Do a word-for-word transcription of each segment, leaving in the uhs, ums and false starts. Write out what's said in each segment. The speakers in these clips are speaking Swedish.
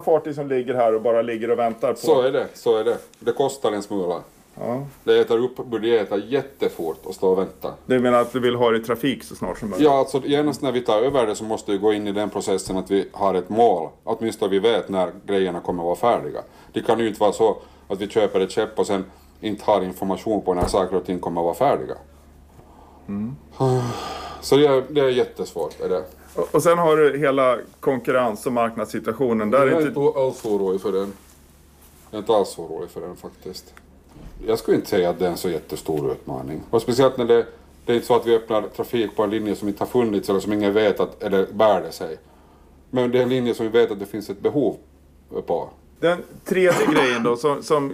fartyg som ligger här och bara ligger och väntar på... Så är det, så är det. Det kostar en smula. Ja. Det äter upp budgeten jättefort och stå och vänta. Du menar att du vill ha det i trafik så snart som möjligt? Ja, alltså genast när vi tar över det så måste vi gå in i den processen att vi har ett mål. Åtminstone vi vet när grejerna kommer att vara färdiga. Det kan ju inte vara så att vi köper ett skepp och sen inte har information på när saker och ting kommer att vara färdiga. Mm. Så det är, det är jättesvårt. Är det. Och, och sen har du hela konkurrens- och marknadssituationen. Där jag är inte... inte alls orolig för den. Jag är inte alls orolig för den faktiskt. Jag skulle inte säga att det är en så jättestor utmaning. Och speciellt när det, det är inte så att vi öppnar trafik på en linje som inte har funnits eller som ingen vet att, eller bär det sig. Men det är en linje som vi vet att det finns ett behov på. Den tredje grejen då som, som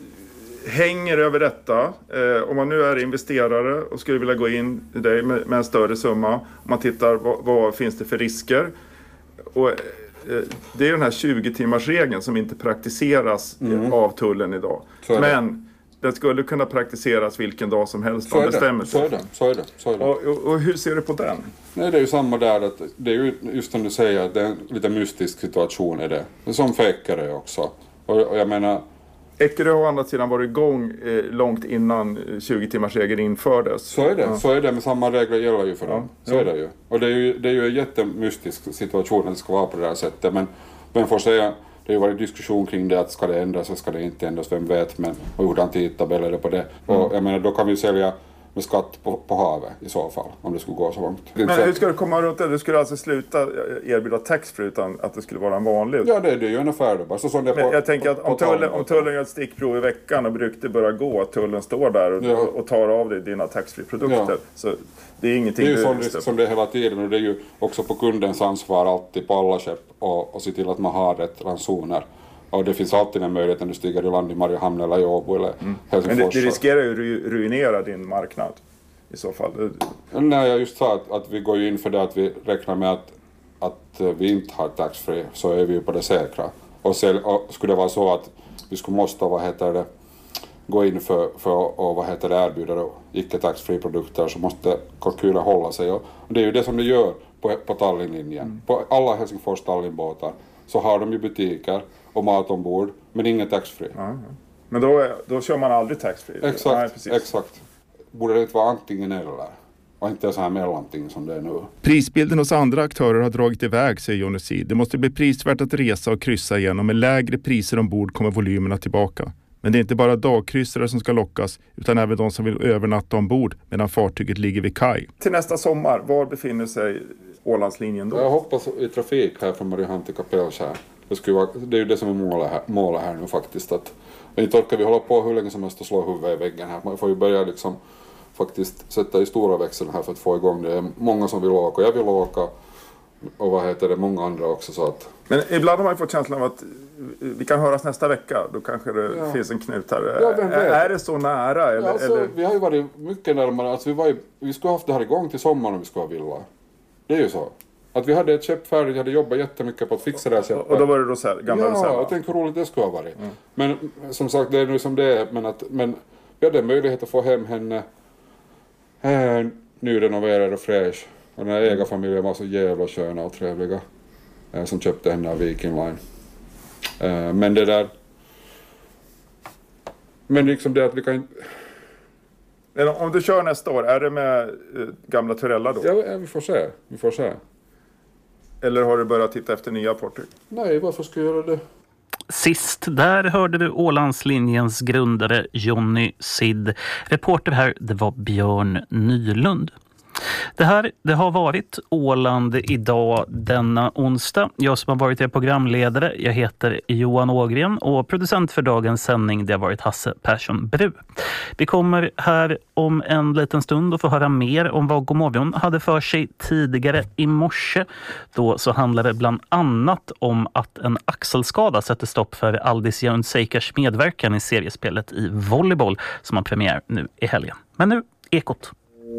hänger över detta. Eh, om man nu är investerare och skulle vilja gå in i det med, med en större summa. Om man tittar vad, vad finns det för risker. Och eh, det är den här tjugo timmars regeln som inte praktiseras mm. av tullen idag. Men den skulle kunna praktiseras vilken dag som helst. Så är, det. Så är det. Så är det. Så är det. Och, och, och hur ser du på den? Nej, det är ju samma där. Att det är ju just som du säger, att det är en lite mystisk situation är det. Det är som Eckerö också. Och, och jag menar... Eckerö har å andra sidan varit igång eh, långt innan tjugo timmars regeln infördes. Så är det. Ja. Så är det. Men samma regler gäller ju för dem. Ja. Så är det ju. Och det är ju, det är ju en jättemystisk situation att det ska vara på det här sättet. Men, men får säga... Det har ju varit diskussion kring det, att ska det ändras eller ska det inte ändras, vem vet, men och hurdan tidtabell är det på det. Mm. Och jag menar, då kan vi sälja med skatt på, på havet i så fall, om det skulle gå så långt. Men hur ska du komma runt det? Du skulle alltså sluta erbjuda taxfree utan att det skulle vara en vanlig? Ja, det, det är ju en affär. Bara. Så, så det men på, jag tänker att på, om tullen, om tullen gör ett stickprov i veckan och brukte börja gå, att tullen står där och, ja. och tar av dig dina taxfree-produkter. Ja. Så det är ingenting. Det är ju du sånt som det är hela tiden, och det är ju också på kundens ansvar alltid på alla skepp och, och se till att man har rätt ransoner. Och det finns alltid en möjlighet när du stiger i land i Mariehamn eller i Åbo eller mm. Helsingfors. Men det, det riskerar ju ru- ruinera din marknad i så fall. Nej, jag just sa att, att vi går ju in för det att vi räknar med att, att vi inte har taxfree, så är vi ju på det säkra. Och, se, och skulle det vara så att vi skulle måste vad heter det, gå in för, för och vad heter det, erbjuda icke taxfree produkter, så måste kalkylen hålla sig. Och det är ju det som det gör på, på Tallinnlinjen. Mm. På alla Helsingfors Tallinnbåtar så har de ju butiker och mat ombord, men ingen taxfree. Mm. Men då, då kör man aldrig taxfree? Exakt, Nej, exakt. Borde det inte vara antingen eller? Och inte så här mellanting som det är nu. Prisbilden hos andra aktörer har dragit iväg, säger Johnny Seed. Det måste bli prisvärt att resa och kryssa igen, och med lägre priser ombord kommer volymerna tillbaka. Men det är inte bara dagkryssare som ska lockas, utan även de som vill övernatta ombord medan fartyget ligger vid kaj. Till nästa sommar, var befinner sig Ålandslinjen då? Jag hoppas i trafik här från Mariehamn till Kapellskär. Det, skulle vara, det är ju det som är målet här, målet här nu faktiskt. Att, inte orkar vi hålla på hur länge som helst och slå huvudet i väggen här. Man får ju börja liksom faktiskt sätta i stora växeln här för att få igång det. Det är många som vill åka, jag vill åka och vad heter det, många andra också. Så att... Men ibland har man ju fått känslan av att vi kan höras nästa vecka. Då kanske det ja. finns en knut här. Ja, är, är det så nära? Eller, ja, alltså, eller? Vi har ju varit mycket närmare. Alltså, vi, var ju, vi skulle ha haft det här igång till sommaren om vi skulle ha vilja. Det är ju så. Att vi hade ett skepp färdigt, jag hade jobbat jättemycket på att fixa det här skeppet. Och då var det då så här, gamla Ja, reserva. jag tänker hur roligt det skulle ha varit. Mm. Men som sagt, det är nu som det är. Men, att, men vi hade möjlighet att få hem henne äh, nyrenoverad och fräsch. Och den här mm. ägarfamiljen var så jävla sköna och trevliga. Äh, som köpte henne av Viking Line. Äh, men det där... Men liksom det att vi kan... Men om du kör nästa år, är det med äh, gamla Turella då? Ja, ja, vi får se. Vi får se. Eller har du börjat titta efter nya fartyg? Nej, varför ska jag göra det? Sist, där hörde du Ålandslinjens grundare Johnny Seed. Reporter här, det var Björn Nylund. Det här, det har varit Åland idag denna onsdag. Jag som har varit er programledare, jag heter Johan Ågren, och producent för dagens sändning, det har varit Hasse Persson Bru. Vi kommer här om en liten stund att få höra mer om vad Gomorron hade för sig tidigare i morse. Då så handlade det bland annat om att en axelskada sätter stopp för Aldis Jaunsseikers medverkan i seriespelet i volleyboll som har premiär nu i helgen. Men nu, Ekot.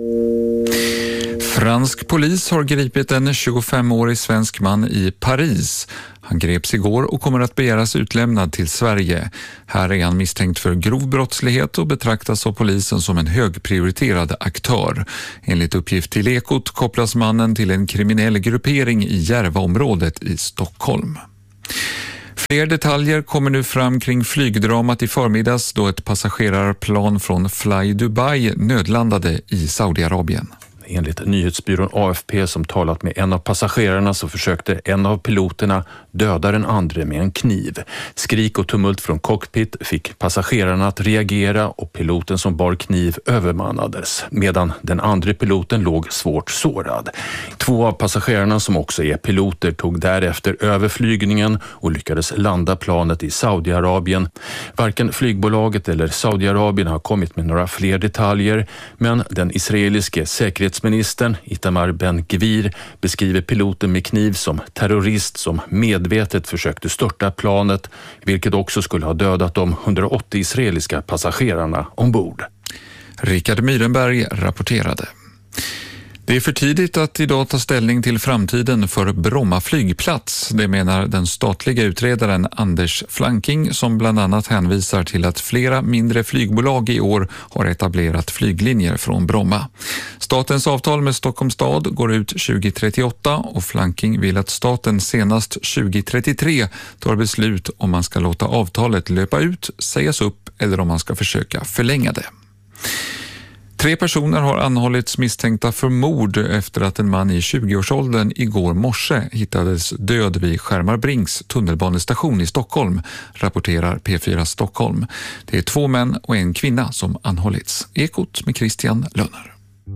Fransk polis har gripit en tjugofemårig svensk man i Paris. Han greps igår och kommer att begäras utlämnad till Sverige. Här är han misstänkt för grov brottslighet och betraktas av polisen som en högprioriterad aktör. Enligt uppgift till Ekot kopplas mannen till en kriminell gruppering i Järvaområdet i Stockholm. Fler detaljer kommer nu fram kring flygdramat i förmiddags då ett passagerarplan från Fly Dubai nödlandade i Saudiarabien. Enligt nyhetsbyrån A F P som talat med en av passagerarna så försökte en av piloterna döda den andra med en kniv. Skrik och tumult från cockpit fick passagerarna att reagera och piloten som bar kniv övermannades medan den andra piloten låg svårt sårad. Två av passagerarna som också är piloter tog därefter över flygningen och lyckades landa planet i Saudiarabien. Varken flygbolaget eller Saudiarabien har kommit med några fler detaljer, men den israeliske säkerhets Ministern Itamar Ben-Gvir beskriver piloten med kniv som terrorist som medvetet försökte störta planet, vilket också skulle ha dödat de hundraåttio israeliska passagerarna ombord. Rickard Myrenberg rapporterade. Det är för tidigt att idag ta ställning till framtiden för Bromma flygplats. Det menar den statliga utredaren Anders Flanking som bland annat hänvisar till att flera mindre flygbolag i år har etablerat flyglinjer från Bromma. Statens avtal med Stockholms stad går ut tjugo trettioåtta och Flanking vill att staten senast tjugo trettiotre tar beslut om man ska låta avtalet löpa ut, sägas upp eller om man ska försöka förlänga det. Tre personer har anhållits misstänkta för mord efter att en man i tjugoårsåldern igår morse hittades död vid Skärmarbrinks tunnelbanestation i Stockholm, rapporterar P fyra Stockholm. Det är två män och en kvinna som anhållits. Ekot med Christian Lönner.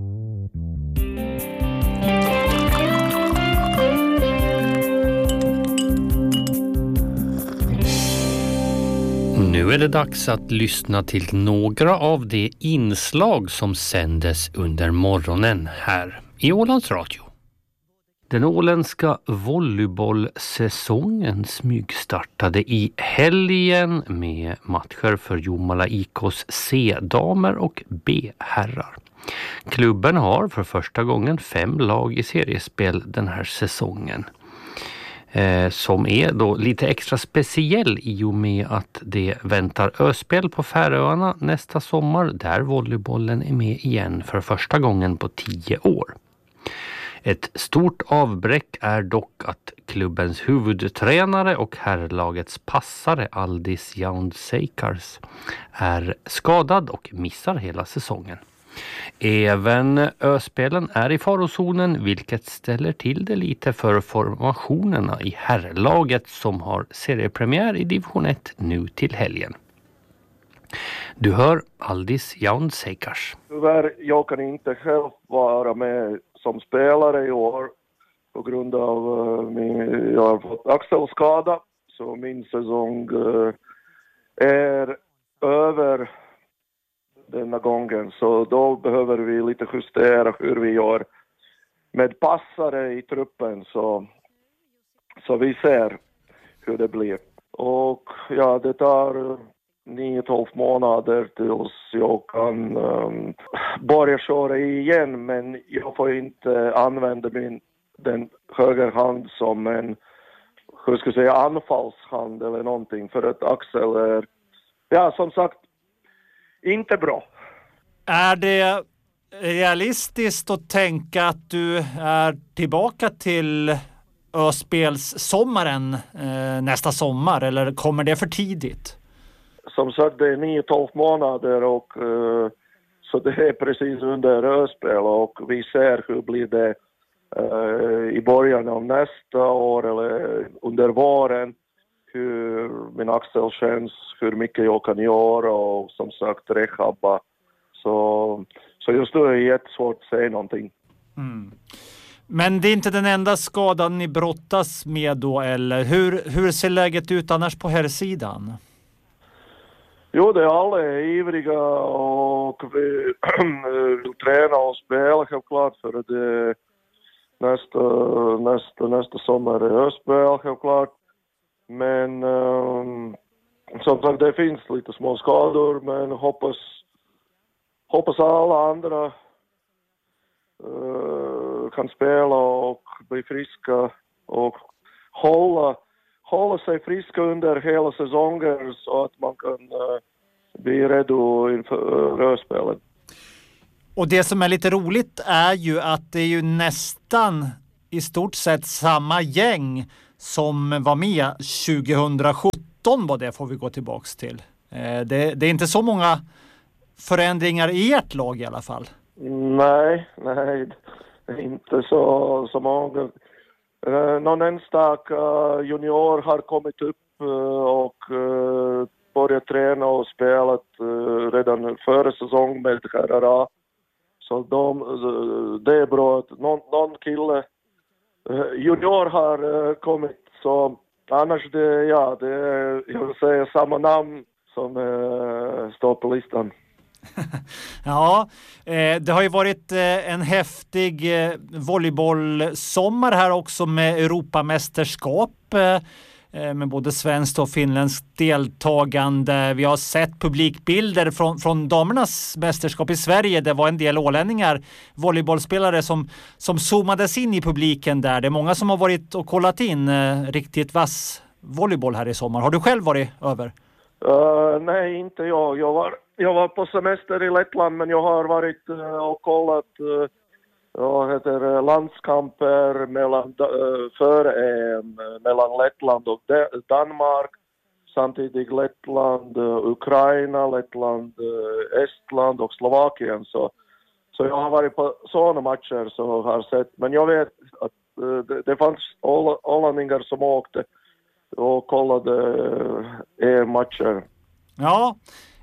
Nu är det dags att lyssna till några av de inslag som sändes under morgonen här i Ålands Radio. Den åländska volleybollsäsongen smygstartade i helgen med matcher för Jomala I K:s C-damer och B-herrar. Klubben har för första gången fem lag i seriespel den här säsongen. Eh, som är då lite extra speciell i och med att det väntar öspel på Färöarna nästa sommar där volleybollen är med igen för första gången på tio år. Ett stort avbräck är dock att klubbens huvudtränare och herrlagets passare Aldis Jaunseikars är skadad och missar hela säsongen. Även öspelen är i farozonen vilket ställer till det lite för formationerna i herrlaget som har seriepremiär i division ett nu till helgen. Du hör Aldis Jaunseikars. Tyvärr, jag kan inte själv vara med som spelare i år på grund av uh, min, jag har fått axelskada så min säsong uh, är över denna gången, så då behöver vi lite justera hur vi gör med passare i truppen, så, så vi ser hur det blir. Och ja, det tar nio till tolv månader tills jag kan um, börja köra igen, men jag får inte använda min den höger hand som en, hur ska jag säga, anfallshand eller någonting, för att axel är, ja som sagt, inte bra. Är det realistiskt att tänka att du är tillbaka till Öspelssommaren eh, nästa sommar, eller kommer det för tidigt? Som sagt, det är nio till tolv månader och uh, så det är precis under Öspel och vi ser hur blir det uh, i början av nästa år eller under våren, hur min axel känns, hur mycket jag kan göra och som sagt rehabba. Så, så just nu är det jättesvårt att säga någonting. Mm. Men det är inte den enda skadan ni brottas med då, eller? Hur, hur ser läget ut annars på här sidan? Jo, det är alla är ivriga och vi vill träna och spela självklart för att det nästa, nästa, nästa sommar är öspel självklart. Men um, som sagt, det finns lite små skador, men hoppas, hoppas alla andra uh, kan spela och bli friska och hålla, hålla sig friska under hela säsongen så att man kan uh, bli redo inför rödspelen. Och det som är lite roligt är ju att det är ju nästan i stort sett samma gäng som var med tjugohundrasjutton, vad det får vi gå tillbaks till. Det, det är inte så många förändringar i ert lag i alla fall. Nej, nej, inte så, så många. Uh, någon enstaka junior har kommit upp uh, och uh, börjat träna och spelat uh, redan före säsong med herrar. Så de, uh, det är bra att någon, någon kille uh, junior har uh, kommit. Så annars det, ja, det är, jag vill säga, samma namn som uh, står på listan. Ja, eh, det har ju varit eh, en häftig eh, volleybollsommar här också med Europamästerskap eh, med både svenskt och finländskt deltagande. Vi har sett publikbilder från, från damernas mästerskap i Sverige. Det var en del ålänningar, volleybollspelare som, som zoomades in i publiken där. Det är många som har varit och kollat in eh, riktigt vass volleyboll här i sommar. Har du själv varit över? Uh, nej, inte jag. Jag var, jag var på semester i Lettland, men jag har varit uh, och kollat uh, vad heter, uh, landskamper mellan, uh, för E M mellan Lettland och De- Danmark. Samtidigt Lettland, uh, Ukraina, Lettland, uh, Estland och Slovakien. Så, så jag har varit på sådana matcher så har sett. Men jag vet att uh, det, det fanns ålänningar som åkte och kollade E M-matcher. Ja,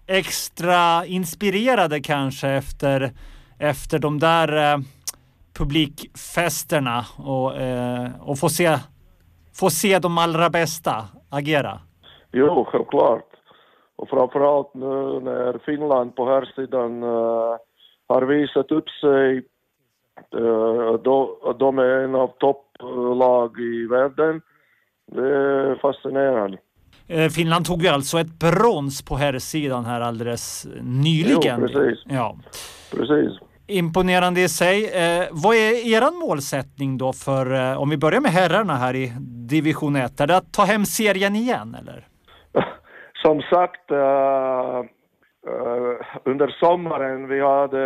extra inspirerade kanske efter, efter de där eh, publikfesterna och, eh, och få se, få se de allra bästa agera. Jo, självklart. Och framförallt nu när Finland på här sidan uh, har visat upp sig. Uh, då, de är en av topplag i världen. Det är fascinerande. Finland tog ju alltså ett brons på herrsidan här alldeles nyligen. Jo, precis. Ja. Precis. Imponerande i sig. Eh, vad är eran målsättning då för, eh, om vi börjar med herrarna här i division ett? Är det att ta hem serien igen eller? Som sagt, uh, uh, under sommaren vi hade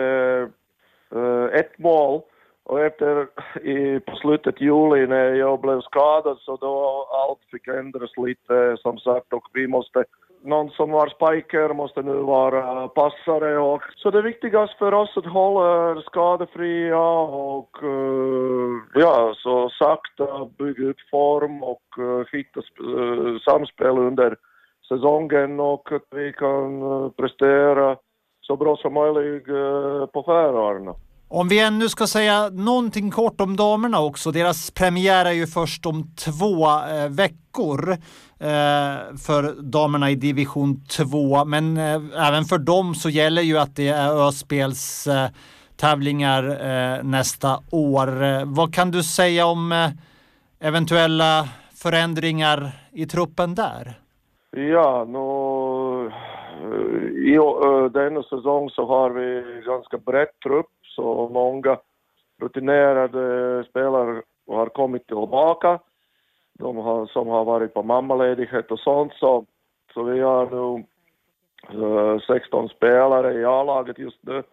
uh, ett mål. Och efter i, på slutet juli när jag blev skadad så då allt fick ändras lite som sagt och vi måste, någon som var spiker måste nu vara passare och så det viktigaste för oss att hålla skadefria och uh, ja så sakta bygga upp form och uh, hitta uh, samspel under säsongen och att vi kan uh, prestera så bra som möjligt uh, på Färöarna. Om vi ännu ska säga någonting kort om damerna också. Deras premiär är ju först om två eh, veckor eh, för damerna i division två. Men eh, även för dem så gäller ju att det är Öspels eh, tävlingar eh, nästa år. Eh, vad kan du säga om eh, eventuella förändringar i truppen där? Ja, nu, i uh, denna säsong så har vi ganska brett trupp. Så många rutinerade spelare har kommit tillbaka. De har, som har varit på mammaledighet och sånt. Så, så vi har nu uh, sexton spelare i A-laget just nu.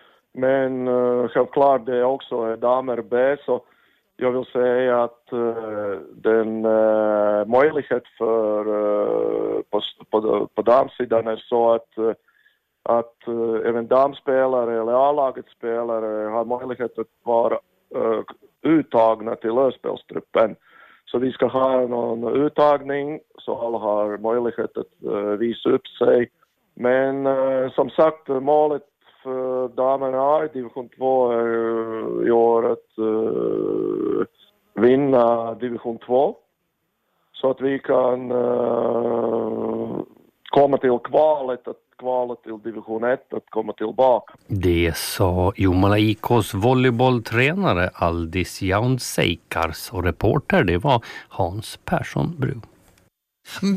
Men uh, självklart det är också damer B. Så jag vill säga att uh, den uh, möjlighet för uh, på, på, på damsidan är så att uh, att uh, även damspelare eller A-lagets spelare har möjlighet att vara uh, uttagna till Öspelstruppen. Så vi ska ha någon uttagning så alla har möjlighet att uh, visa upp sig. Men uh, som sagt, målet för damerna i division två är uh, i år att uh, vinna division två. Så att vi kan uh, komma till kvalet att kvalet till division ett att komma tillbaka. Det sa Jomala I K:s volleybolltränare Aldis Jaunseikars och reporter det var Hans Persson Bru.